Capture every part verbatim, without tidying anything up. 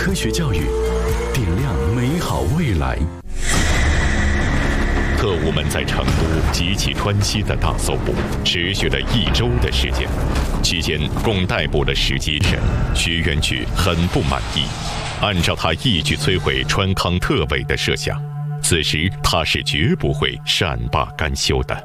科学教育，点亮美好未来。 特务们在成都及其川西的大搜捕持续了一周的时间，期间共逮捕了十几人。徐元举很不满意，按照他一举摧毁川康特委的设想，此时他是绝不会善罢甘休的。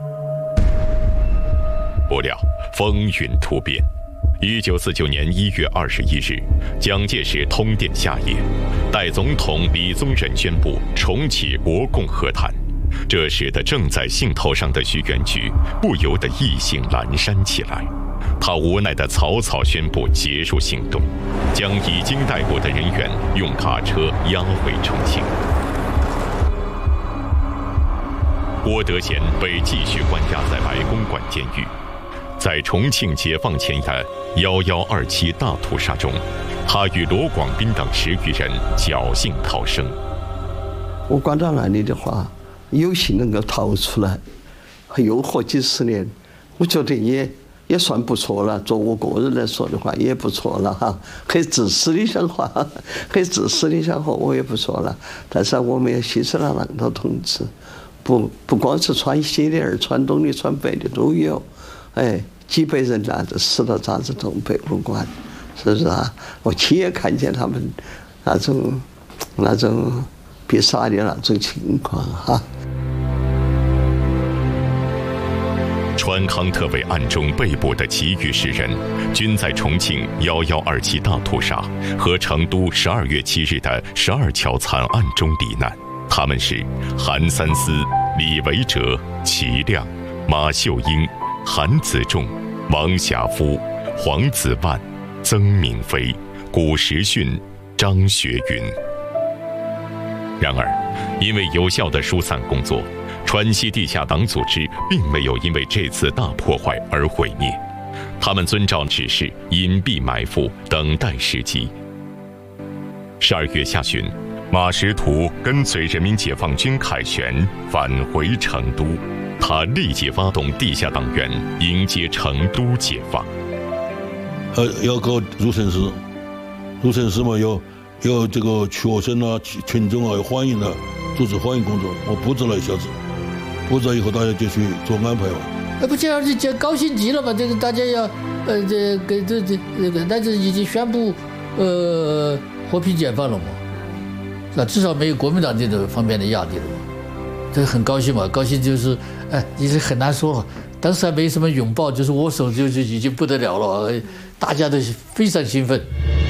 不料风云突变，一九四九年一月二十一日，蒋介石通电下野，代总统李宗仁宣布重启国共和谈。这使得正在兴头上的徐元举不由得意兴阑珊起来。他无奈地草草宣布结束行动，将已经逮捕的人员用卡车押回重庆。郭德贤被继续关押在白公馆监狱。在重庆解放前的一一二七大屠杀中，他与罗广斌等十余人侥幸逃生。 我关到那里的话，有幸能够逃出来，又活几十年，我觉得也也算不错了。作我个人来说的话，也不错了哈。很自私的想法，很自私的想法，我也不错了。但是我们也牺牲了那么多同志，不不光是川西的，而川东的、川北的都有。哎，几百人呐，这死到渣滓洞北湖关，是不是啊？我亲眼看见他们那种那种被杀的那种情况哈。 川康特委案中被捕的其余十人，均在重庆一一二七大屠杀和成都十二月七日的十二桥惨案中罹难。他们是韩三思、李维哲、齐亮、马秀英、韩子仲、王霞夫、黄子万、曾明飞、古时训、张学云。然而，因为有效的疏散工作，川西地下党组织并没有因为这次大破坏而毁灭，他们遵照指示隐蔽埋伏，等待时机。十二月下旬，马识途跟随人民解放军凯旋返回成都，他立即发动地下党员迎接成都解放。 呃，要搞入城市，入城市嘛，要要这个学生啊、群众啊，要欢迎啊，组织欢迎工作。我布置了一下子，布置了以后大家就去做安排了。 那不这样就高兴极了嘛？这个大家要呃，这给这这这个，但是已经宣布呃和平解放了嘛，那至少没有国民党这种方面的压力了嘛，这很高兴嘛，高兴就是哎，也是很难说。当时还没什么拥抱，就是握手就就已经不得了了，大家都非常兴奋。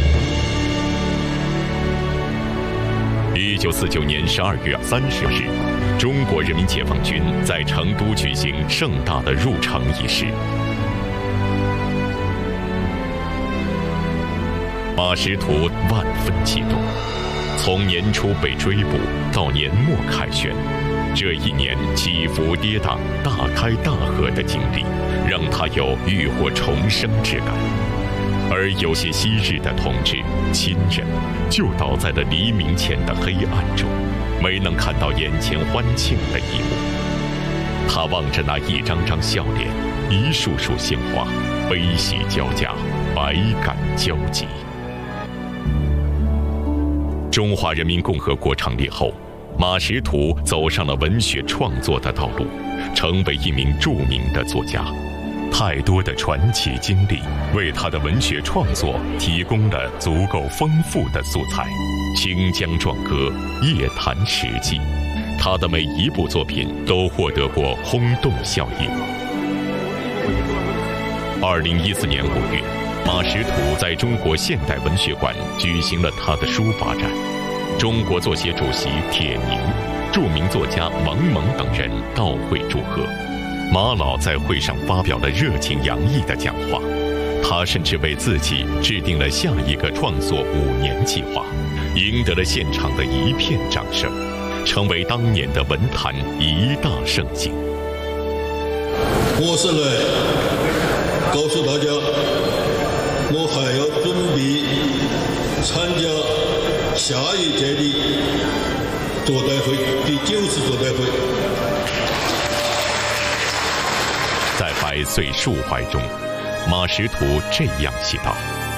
一九四九年十二月三十日，中国人民解放军在成都举行盛大的入城仪式。马识途万分激动，从年初被追捕到年末凯旋，这一年起伏跌宕、大开大合的经历，让他有浴火重生之感。而有些昔日的同志、亲人，就倒在了黎明前的黑暗中，没能看到眼前欢庆的一幕。他望着那一张张笑脸，一束束鲜花，悲喜交加，百感交集。中华人民共和国成立后，马识途走上了文学创作的道路，成为一名著名的作家。太多的传奇经历为他的文学创作提供了足够丰富的素材。清江壮歌，夜谈实记，他的每一部作品都获得过轰动效应。二零一四年五月，马识途在中国现代文学馆举行了他的书法展，中国作协主席铁凝、著名作家王蒙等人到会祝贺。马老在会上发表了热情洋溢的讲话，他甚至为自己制定了下一个创作五年计划，赢得了现场的一片掌声，成为当年的文坛一大盛景。 我是来告诉大家，我还要准备参加下一届的座谈会，第九次座谈会。 在百岁抒怀中，马识途这样写道：